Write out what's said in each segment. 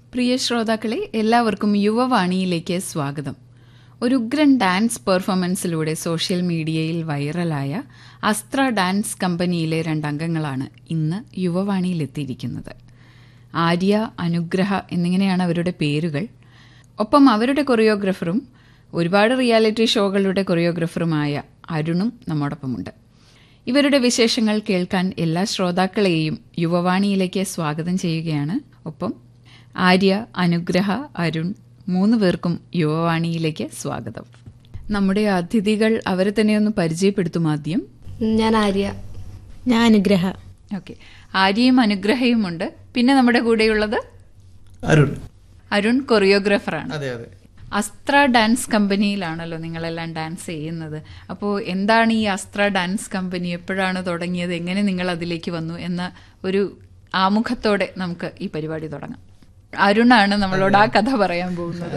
പ്രിയ ശ്രോതാക്കളെ, എല്ലാവർക്കും യുവവാണിയിലേക്ക് സ്വാഗതം. ഒരു ഉഗ്രൻ ഡാൻസ് പെർഫോമൻസിലൂടെ സോഷ്യൽ മീഡിയയിൽ വൈറലായ അസ്ത്ര ഡാൻസ് കമ്പനിയിലെ 2 അംഗങ്ങളാണ് ഇന്ന് യുവവാണിയിലെത്തിയിരിക്കുന്നത്. ആര്യ, അനുഗ്രഹ എന്നിങ്ങനെയാണ് അവരുടെ പേരുകൾ. ഒപ്പം അവരുടെ കൊറിയോഗ്രാഫറും ഒരുപാട് റിയാലിറ്റി ഷോകളുടെ കൊറിയോഗ്രാഫറുമായ അരുണും നമ്മോടൊപ്പമുണ്ട്. ഇവരുടെ വിശേഷങ്ങൾ കേൾക്കാൻ എല്ലാ ശ്രോതാക്കളെയും യുവവാണിയിലേക്ക് സ്വാഗതം ചെയ്യുകയാണ്. ഒപ്പം ആര്യ, അനുഗ്രഹ, അരുൺ 3 പേർക്കും യുവവാണിയിലേക്ക് സ്വാഗതം. നമ്മുടെ അതിഥികൾ അവരെ തന്നെ ഒന്ന് പരിചയപ്പെടുത്തും. ആദ്യം ഞാൻ ആര്യ. ഞാൻ അനുഗ്രഹ. ഓക്കെ, ആര്യയും അനുഗ്രഹയും ഉണ്ട്. പിന്നെ നമ്മുടെ കൂടെയുള്ളത് അരുൺ കൊറിയോഗ്രാഫറാണ്. അസ്ത്ര ഡാൻസ് കമ്പനിയിലാണല്ലോ നിങ്ങളെല്ലാം ഡാൻസ് ചെയ്യുന്നത്. അപ്പോൾ എന്താണ് ഈ അസ്ത്ര ഡാൻസ് കമ്പനി, എപ്പോഴാണ് തുടങ്ങിയത്, എങ്ങനെ നിങ്ങൾ അതിലേക്ക് വന്നു എന്ന ഒരു ആമുഖത്തോടെ നമുക്ക് ഈ പരിപാടി തുടങ്ങാം. അരുണാണ് നമ്മളോട് ആ കഥ പറയാൻ പോകുന്നത്.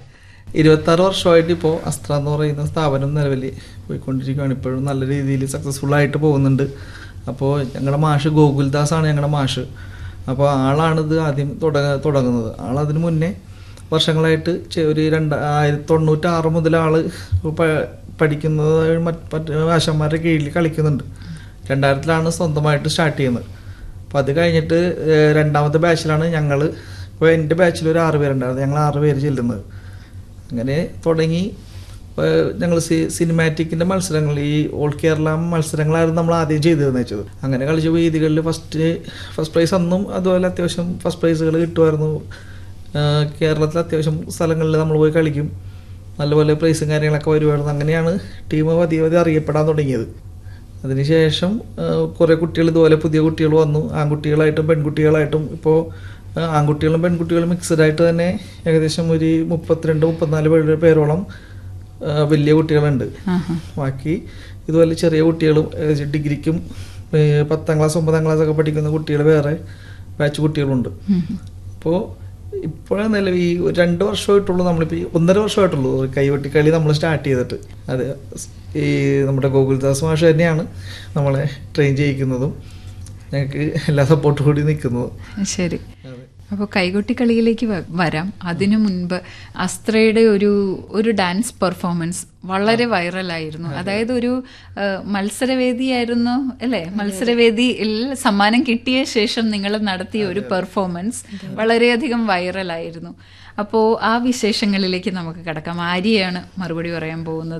26 വർഷമായിട്ട് ഇപ്പോൾ അസ്ത്ര എന്ന് പറയുന്ന സ്ഥാപനം നിലവിൽ പോയിക്കൊണ്ടിരിക്കുകയാണ്. ഇപ്പോഴും നല്ല രീതിയിൽ സക്സസ്ഫുൾ ആയിട്ട് പോകുന്നുണ്ട്. അപ്പോൾ ഞങ്ങളുടെ മാഷ് ഗോകുൽദാസ് ആണ് ഞങ്ങളുടെ മാഷ്. അപ്പോൾ ആളാണിത് ആദ്യം തുടങ്ങുന്നത്. ആളതിന് മുന്നേ വർഷങ്ങളായിട്ട് ഒരു 1996 മുതൽ ആൾ പഠിക്കുന്നത് മറ്റ് ആശന്മാരുടെ കീഴിൽ കളിക്കുന്നുണ്ട്. 2000 സ്വന്തമായിട്ട് സ്റ്റാർട്ട് ചെയ്യുന്നത്. അപ്പോൾ അത് കഴിഞ്ഞിട്ട് 2ാമത്തെ ബാച്ചിലാണ് ഞങ്ങൾ. ഇപ്പോൾ എൻ്റെ ബാച്ചിൽ ഒരു 6 പേരുണ്ടായിരുന്നു. ഞങ്ങൾ 6 പേര് ചെല്ലുന്നത്. അങ്ങനെ തുടങ്ങി ഞങ്ങൾ സിനിമാറ്റിക്കിൻ്റെ മത്സരങ്ങൾ, ഈ ഓൾ കേരള മത്സരങ്ങളായിരുന്നു നമ്മൾ ആദ്യം ചെയ്തിരുന്നത് വെച്ചത്. അങ്ങനെ കളിച്ച വേദികളിൽ ഫസ്റ്റ് പ്രൈസ് അന്നും അതുപോലെ അത്യാവശ്യം ഫസ്റ്റ് പ്രൈസുകൾ കിട്ടുമായിരുന്നു. കേരളത്തിൽ അത്യാവശ്യം സ്ഥലങ്ങളിൽ നമ്മൾ പോയി കളിക്കും. നല്ലപോലെ പ്രൈസും കാര്യങ്ങളൊക്കെ വരുമായിരുന്നു. അങ്ങനെയാണ് ടീം പതിയെ അറിയപ്പെടാൻ തുടങ്ങിയത്. അതിനുശേഷം കുറേ കുട്ടികൾ ഇതുപോലെ പുതിയ കുട്ടികൾ വന്നു. ആൺകുട്ടികളായിട്ടും പെൺകുട്ടികളായിട്ടും. ഇപ്പോൾ ആൺകുട്ടികളും പെൺകുട്ടികളും മിക്സഡായിട്ട് തന്നെ ഏകദേശം ഒരു 32-34 പേരോളം വലിയ കുട്ടികളുണ്ട്. ബാക്കി ഇതുപോലെ ചെറിയ കുട്ടികളും ഡിഗ്രിക്കും 10ാം ക്ലാസ് 9ാം ക്ലാസ് ഒക്കെ പഠിക്കുന്ന കുട്ടികൾ വേറെ ബാച്ച് കുട്ടികളുണ്ട്. അപ്പോൾ ഇപ്പോഴേ നിലവിൽ ഈ 2 വർഷമായിട്ടുള്ളൂ, നമ്മളിപ്പോൾ 1.5 വർഷമായിട്ടുള്ളൂ കൈകൊട്ടിക്കളി നമ്മൾ സ്റ്റാർട്ട് ചെയ്തിട്ട്. അത് ഈ നമ്മുടെ ഗോകുൽദാസ് മാഷ് തന്നെയാണ് നമ്മളെ ട്രെയിൻ ചെയ്യിക്കുന്നതും ഞങ്ങൾക്ക് എല്ലാ സപ്പോർട്ടും കൂടി നിൽക്കുന്നതും. ശരി, അപ്പോൾ കൈകൊട്ടിക്കളിയിലേക്ക് വരാം. അതിനു മുൻപ് അസ്ത്രയുടെ ഒരു ഡാൻസ് പെർഫോമൻസ് വളരെ വൈറലായിരുന്നു. അതായത് ഒരു മത്സരവേദിയായിരുന്നു അല്ലേ? മത്സരവേദിയിൽ സമ്മാനം കിട്ടിയ ശേഷം നിങ്ങൾ നടത്തിയ ഒരു പെർഫോമൻസ് വളരെയധികം വൈറലായിരുന്നു. അപ്പോൾ ആ വിശേഷങ്ങളിലേക്ക് നമുക്ക് കിടക്കാം. ആര്യയാണ് മറുപടി പറയാൻ പോകുന്നത്.